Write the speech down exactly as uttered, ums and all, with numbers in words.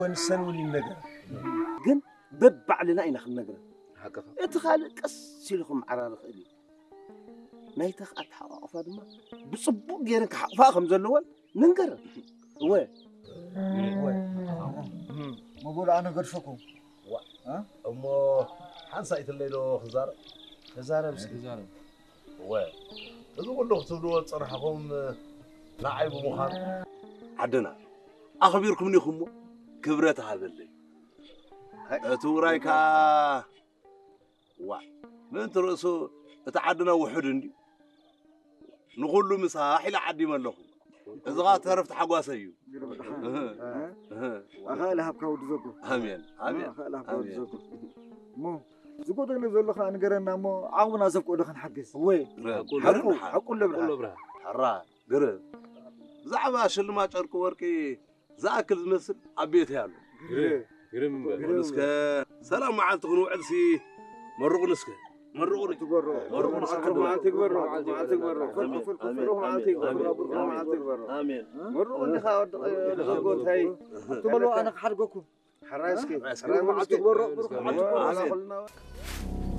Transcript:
ونسنولي النجر جن ببع لنا أين خل نجر هكذا أنت خالق قصي لكم عرار خلي نايتخ أتحقق فادما بصبوق جيرك فاهم زلوان ننجر وين وين ما بقول أنا قرشكم ها أمو حنسايت الليلو خزارة خزارة بس خزارة وين إذا قلنا تقولوا صراحهم نعيب مخان عدنا أخبركم نيخمو كبرت هذا اللي تورايكا وا من ترسو تعدنا وحد عندي نقول له مساح إلى عدي من لهم إذا غات عرفت حقواسيو أخاله هبكوا دزوجو آمين آمين أخاله هبكوا دزوجو مو زوجو اللي زول خان قرنا مو عاونا زبكوا دخن حقس وين حقو حقو اللي برا حرا قرب زعما شل ما تشاركوا وركي زاكل مثل أبيت يالو قرب نسك سلام مع تغنو عدسي مرق نسك مرق تقبروا مرق نسك ما تقبروا ما تقبروا فل فل فل ما تقبروا ما تقبروا آمين مرق اللي خاود خاود هاي تقولوا أنا حرقكم حراسكي حراسكي ما تقبروا ما تقبروا